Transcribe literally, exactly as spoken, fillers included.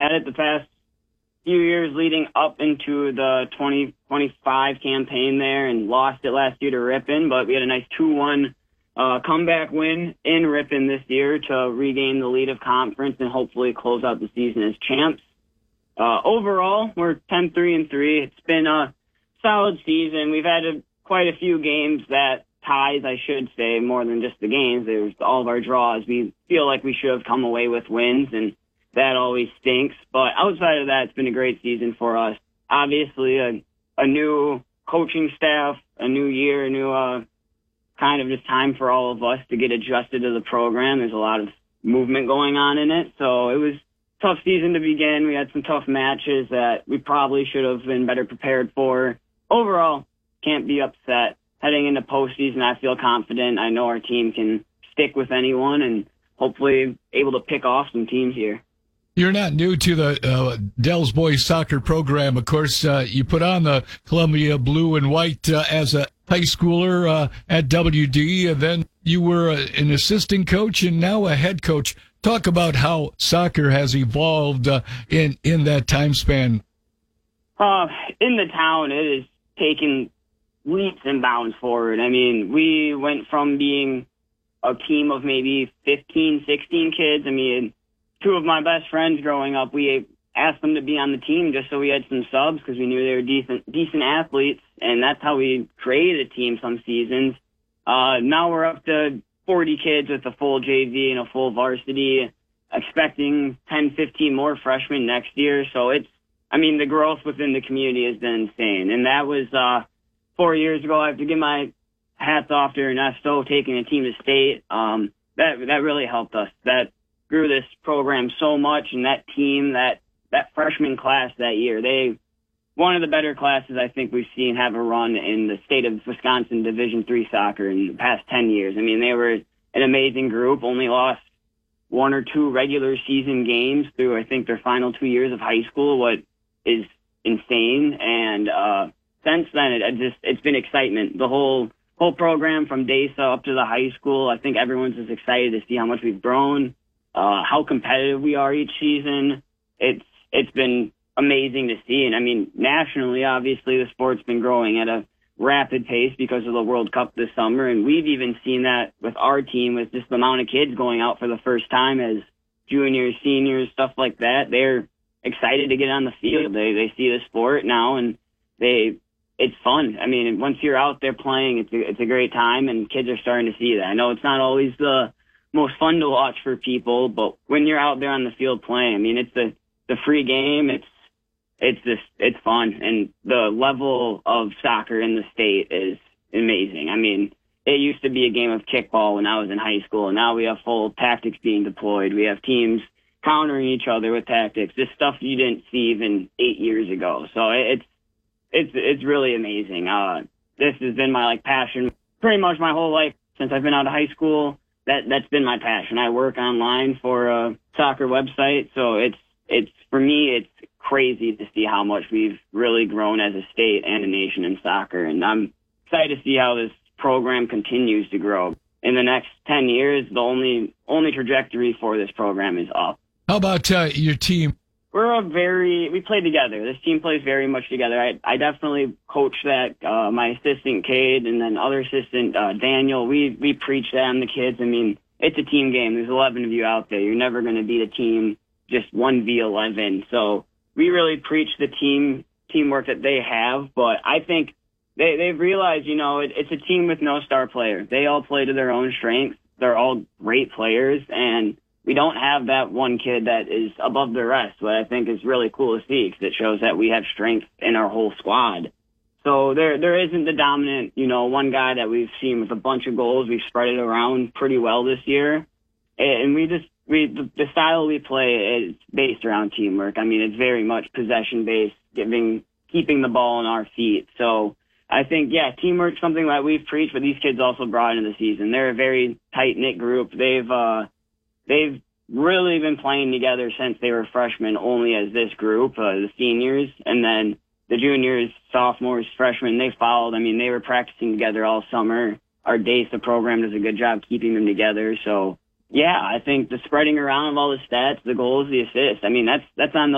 had it the past few years leading up into the twenty twenty-five campaign there and lost it last year to Ripon, but we had a nice two one uh, comeback win in Ripon this year to regain the lead of conference and hopefully close out the season as champs. Uh, overall, we're ten three and three. It's been a solid season. We've had a, quite a few games that ties, I should say, more than just the games. There's all of our draws. We feel like we should have come away with wins, and that always stinks. But outside of that, it's been a great season for us. Obviously, a, a new coaching staff, a new year, a new uh, kind of just time for all of us to get adjusted to the program. There's a lot of movement going on in it. So it was a tough season to begin. We had some tough matches that we probably should have been better prepared for. Overall, can't be upset. Heading into postseason, I feel confident. I know our team can stick with anyone and hopefully able to pick off some teams here. You're not new to the uh, Dells boys soccer program. Of course, uh, you put on the Columbia blue and white uh, as a high schooler uh, at W D, and then you were uh, an assistant coach and now a head coach. Talk about how soccer has evolved uh, in, in that time span. Uh, in the town, it is taken leaps and bounds forward. I mean, we went from being a team of maybe fifteen, sixteen kids. I mean, two of my best friends growing up, we asked them to be on the team just so we had some subs because we knew they were decent, decent athletes, and that's how we created a team some seasons. Uh, now we're up to forty kids with a full J V and a full varsity, expecting ten, fifteen more freshmen next year. So it's, I mean, the growth within the community has been insane. And that was uh, four years ago. I have to give my hats off to Ernesto taking a team to state. Um, that that really helped us. That grew this program so much, and that team, that that freshman class that year, they one of the better classes I think we've seen have a run in the state of Wisconsin Division three soccer in the past ten years. I mean, they were an amazing group, only lost one or two regular season games through, I think, their final two years of high school, what is insane. And uh, since then, it, it just it's been excitement. The whole whole program from DESA up to the high school, I think everyone's just excited to see how much we've grown, uh, how competitive we are each season. It's it's been amazing to see. And I mean, nationally, obviously, the sport's been growing at a rapid pace because of the World Cup this summer. And we've even seen that with our team, with just the amount of kids going out for the first time as juniors, seniors, stuff like that. They're excited to get on the field. They they see the sport now, and they it's fun. I mean, once you're out there playing, it's a, it's a great time, and kids are starting to see that. I know it's not always the most fun to watch for people, but when you're out there on the field playing, I mean, it's the the free game. It's It's just, it's fun. And the level of soccer in the state is amazing. I mean, it used to be a game of kickball when I was in high school, and now we have full tactics being deployed. We have teams countering each other with tactics. This stuff you didn't see even eight years ago. So it's, it's, it's really amazing. Uh, this has been my like passion pretty much my whole life since I've been out of high school. That, that's been my passion. I work online for a soccer website. So it's, it's, for me, it's crazy to see how much we've really grown as a state and a nation in soccer. And I'm excited to see how this program continues to grow. In the next ten years, the only only trajectory for this program is up. How about uh, your team? We're a very, we play together. This team plays very much together. I, I definitely coach that, uh, my assistant, Cade, and then other assistant, uh, Daniel. We, we preach that on the kids. I mean, it's a team game. There's eleven of you out there. You're never going to beat a team just one v eleven. So we really preach the team teamwork that they have, but I think they, they've realized, you know, it, it's a team with no star player. They all play to their own strengths. They're all great players, and we don't have that one kid that is above the rest, what I think is really cool to see because it shows that we have strength in our whole squad. So there there isn't the dominant, you know, one guy that we've seen with a bunch of goals. We've spread it around pretty well this year, and we just We, the, the style we play is based around teamwork. I mean, it's very much possession-based, giving, keeping the ball on our feet. So I think, yeah, teamwork's something that we've preached, but these kids also brought into the season. They're a very tight-knit group. They've uh, they've really been playing together since they were freshmen, only as this group, uh, the seniors, and then the juniors, sophomores, freshmen. They followed. I mean, they were practicing together all summer. Our DESA program does a good job keeping them together. So yeah, I think the spreading around of all the stats, the goals, the assists, I mean, that's that's on the